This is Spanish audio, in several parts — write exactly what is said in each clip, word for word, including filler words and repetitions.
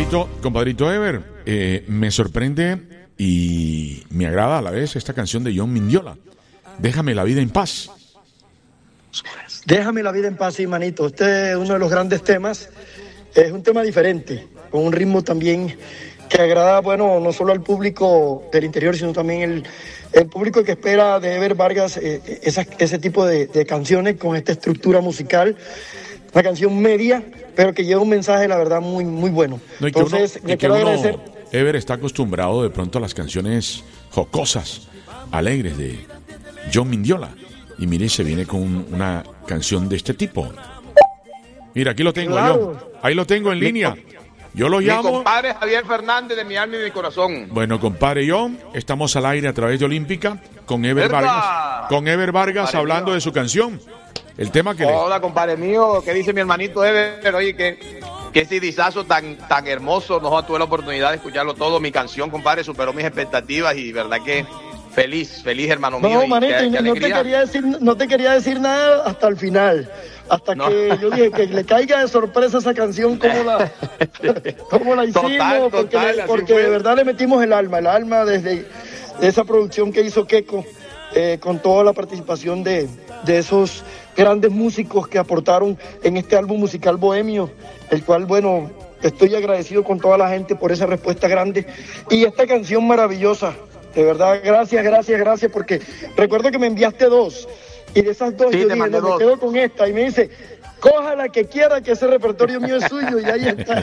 Compadrito, compadrito Ever, eh, me sorprende y me agrada a la vez esta canción de John Mindiola, Déjame la vida en paz. Déjame la vida en paz, sí, manito. Este es uno de los grandes temas. Es un tema diferente, con un ritmo también que agrada, bueno, no solo al público del interior, sino también el, el público que espera de Ever Vargas eh, esa, ese tipo de, de canciones con esta estructura musical. Una canción media, pero que lleva un mensaje, la verdad, muy, muy bueno. No, y que Entonces, uno, le y que quiero uno, agradecer. Ever está acostumbrado de pronto a las canciones jocosas, alegres de John Mindiola. Y mire, se viene con un, una canción de este tipo. Mira, aquí lo tengo, Claro. yo. Ahí lo tengo en línea. Yo lo Mi llamo. compadre Javier Fernández, de mi alma y de mi corazón. Bueno, compadre, yo estamos al aire a través de Olímpica con Ever ¡Verga! Vargas. Con Ever Vargas Compadre hablando mío. de su canción. El tema que le... Hola, compadre mío, ¿qué dice mi hermanito Ever? Oye, que qué cidizazo tan, tan hermoso. No tuve la oportunidad de escucharlo todo. Mi canción, compadre, superó mis expectativas y verdad que feliz, feliz, hermano mío. No, y manito, qué- y qué no te alegría. quería decir, no te quería decir nada hasta el final. Hasta No. que yo dije que le caiga de sorpresa esa canción, cómo la, cómo la hicimos, Total, porque, total, le- así porque fue. de verdad le metimos el alma, el alma desde de esa producción que hizo Keiko, eh, con toda la participación de, de esos grandes músicos que aportaron en este álbum musical bohemio, el cual, bueno, estoy agradecido con toda la gente por esa respuesta grande y esta canción maravillosa. De verdad, gracias, gracias, gracias, porque recuerdo que me enviaste dos, y de esas dos Sí, yo te dije, mandé no, me dos. quedo con esta, y me dice, coja la que quiera, que ese repertorio mío es suyo, y ahí está.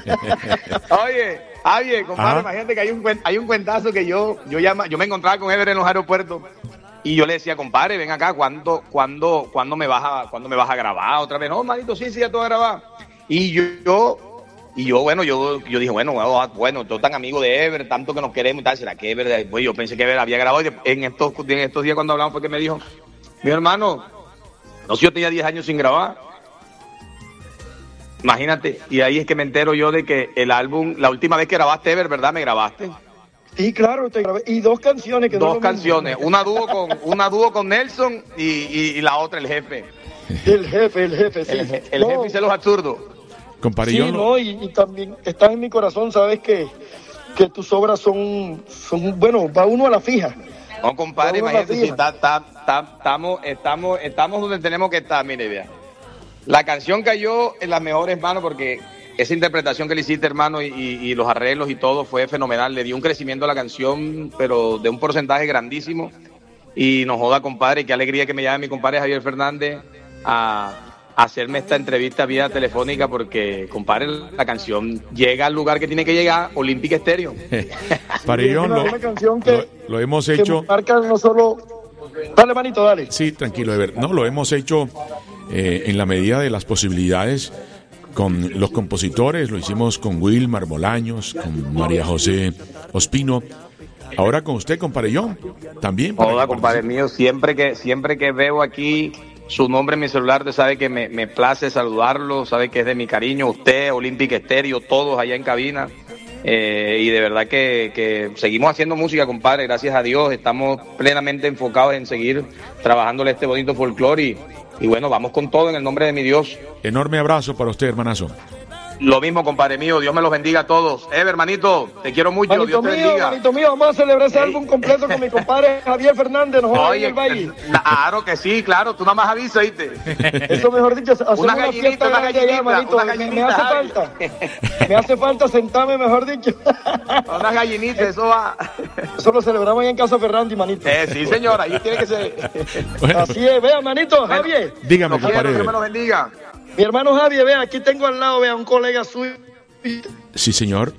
Oye, oye, compadre, Ajá. imagínate que hay un, cuen- hay un cuentazo que yo, yo, llama, yo me encontraba con Ever en los aeropuertos y yo le decía, compadre, ven acá, ¿cuándo, cuándo, cuándo, me, vas a, ¿cuándo me vas a grabar otra vez? No, manito, sí, sí, ya todo grabado. Y yo, yo Y yo, bueno, yo, yo dije, bueno, bueno, bueno, yo tan amigo de Ever, tanto que nos queremos y tal, ¿será que Ever? Pues yo pensé que Ever había grabado y en estos, en estos días cuando hablamos fue que me dijo, mi hermano, no sé, yo tenía diez años sin grabar. Imagínate, y ahí es que me entero yo de que el álbum, la última vez que grabaste Ever, ¿verdad? ¿Me grabaste? Sí, claro, te grabé. Y dos canciones que no Dos es lo mismo. canciones, una dúo con una dúo con Nelson y, y, y la otra el jefe. El jefe, el jefe, sí. El, je- el No, jefe y celos absurdos. Compadre, sí, yo lo- no, y, y también estás en mi corazón, sabes que, que tus obras son, son, bueno, va uno a la fija. No, compadre, Vamos a imagínate la si fija. está, está, está- estamos, estamos, estamos donde tenemos que estar, mire, vea. La canción cayó en las mejores manos porque esa interpretación que le hiciste, hermano, y, y- y los arreglos y todo fue fenomenal. Le dio un crecimiento a la canción, pero de un porcentaje grandísimo. Y nos joda, compadre, qué alegría que me llame mi compadre Javier Fernández a, a hacerme esta entrevista vía telefónica porque, compadre, la canción llega al lugar que tiene que llegar, Olímpica Estéreo. Compadre, yo Es una- lo, una canción que- lo- lo hemos Que hecho. marca no solo... Dale, manito, dale. Sí, tranquilo, Ever. No, lo hemos hecho eh, en la medida de las posibilidades con los compositores. Lo hicimos con Wilmar Bolaños, con María José Ospino. Ahora con usted, compadre John, también. para Hola, que compadre participe. mío, siempre que siempre que veo aquí su nombre en mi celular, usted sabe que me, me place saludarlo, sabe que es de mi cariño, usted, Olympic Estéreo, todos allá en cabina. Eh, y de verdad que, que seguimos haciendo música, compadre, gracias a Dios, estamos plenamente enfocados en seguir trabajándole este bonito folclore y, y bueno, vamos con todo en el nombre de mi Dios. Enorme abrazo para usted, hermanazo. Lo mismo, compadre mío, Dios me los bendiga a todos. Ever, hermanito, te quiero mucho, Manito Dios te mío, bendiga. manito mío, vamos a celebrar ese Ey. álbum completo con mi compadre Javier Fernández, nos vamos a ir Oye, al baile. claro que sí, claro, tú nada más avisa, ¿viste? Eso mejor dicho, hacemos Una una, gallinita, fiesta una grande allá, gallinita, manito. una Me, me gallinita, hace Javi. falta. Me hace falta sentarme, mejor dicho. Unas gallinitas, eso va. Eso lo celebramos ahí en Casa Ferrandi, manito. Eh, sí, señora, ahí tiene que ser. Bueno, Así es, vea, manito, Javier. dígame, Lo quiero, compadre Dios me Ever. lo bendiga. Mi hermano Javier, vea, aquí tengo al lado, vea, un colega suyo. Sí, señor.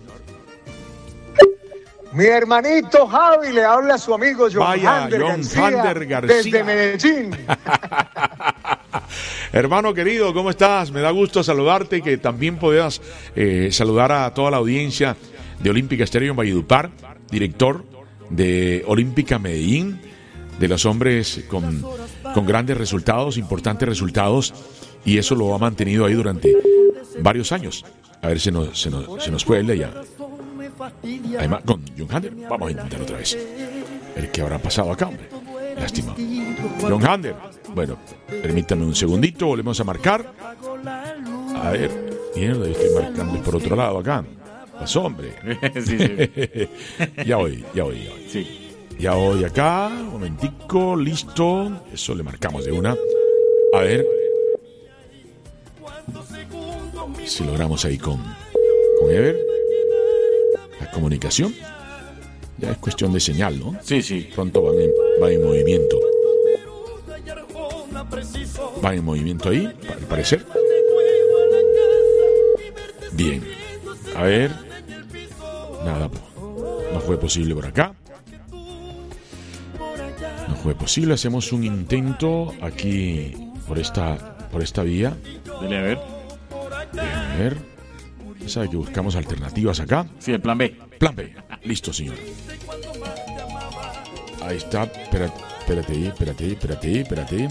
Mi hermanito Javi le habla a su amigo John Vaya, Hander John García, Hander García. desde Medellín. Hermano querido, ¿cómo estás? Me da gusto saludarte y que también puedas eh, saludar a toda la audiencia de Olímpica Estéreo en Valledupar, director de Olímpica Medellín, de los hombres con, con grandes resultados, importantes resultados, y eso lo ha mantenido ahí durante varios años. A ver si nos, se nos, se nos fue el de allá. Además, con John Hander, vamos a intentar otra vez. A ver qué habrá pasado acá, hombre. Lástima. John Hander. Bueno, permítame un segundito, volvemos a marcar. A ver, mierda, yo estoy marcando por otro lado acá. Pasó, hombre. sí, sí. ya voy, ya voy, ya voy. Sí. Ya voy acá, un momentico, listo. Eso le marcamos de una. A ver si logramos ahí con, con Ever la comunicación. Ya es cuestión de señal, ¿no? Sí, sí. Pronto van en, van en movimiento. Van en movimiento ahí, al parecer. Bien. A ver. Nada, no fue posible por acá. No fue posible. Hacemos un intento aquí por esta, por esta vía. Dele a ver. A ver. Ya sabe que buscamos alternativas acá. Sí, el plan B. Plan B. Listo, señor. Ahí está. Espérate, espérate ahí, espérate ahí, espérate ahí, espérate ahí.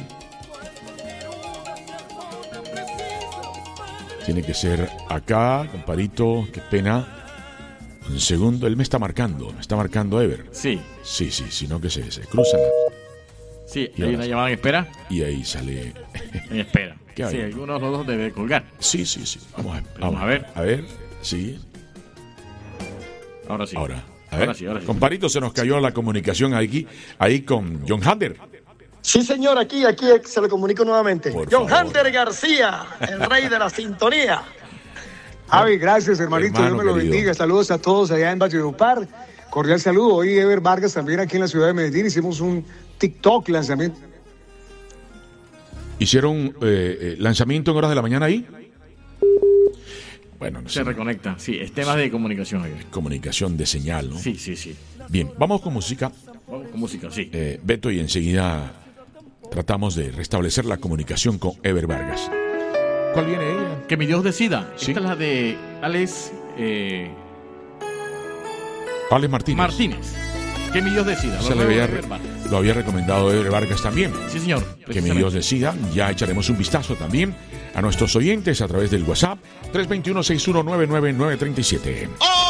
Tiene que ser acá, comparito. Qué pena. Un segundo. Él me está marcando. Me está marcando Ever. Sí. Sí, sí, sino que se, se cruzan. Sí, Y hay ahora una sí. llamada en espera. Y ahí sale. En espera. ¿Qué hay? Sí, alguno de los dos debe colgar. Sí, sí, sí. Vamos a, Vamos a ver. A ver. Sí. Ahora sí. Ahora. A ver. Ahora sí, ahora sí. Comparito, se nos cayó la comunicación aquí, ahí con John Hunter. Sí, señor, aquí, aquí se lo comunico nuevamente. Por John favor. Hunter García, el rey de la sintonía. Javi, gracias, hermanito. Hermano Dios me lo querido. bendiga. Saludos a todos allá en Valledupar. Cordial saludo. Hoy Ever Vargas también aquí en la ciudad de Medellín. Hicimos un TikTok lanzamiento. ¿Hicieron eh, eh, lanzamiento en horas de la mañana ahí? Bueno, no Se sé. reconecta. Sí, es temas de comunicación. Javier. Comunicación de señal, ¿no? Sí, sí, sí. Bien, vamos con música, Vamos con música, sí. eh, Beto, y enseguida tratamos de restablecer la comunicación con Ever Vargas. ¿Cuál viene ella? Que mi Dios decida. Sí. Esta es la de Alex eh, Alex Martínez. Martínez. Que mi Dios decida. Se Lo le nuevo había, de Ever Vargas. lo había recomendado Ever Vargas también. Sí, señor. Que mi precisamente. Dios decida. Ya echaremos un vistazo también a nuestros oyentes a través del WhatsApp tres dos uno, seis uno nueve nueve nueve tres siete. ¡Oh!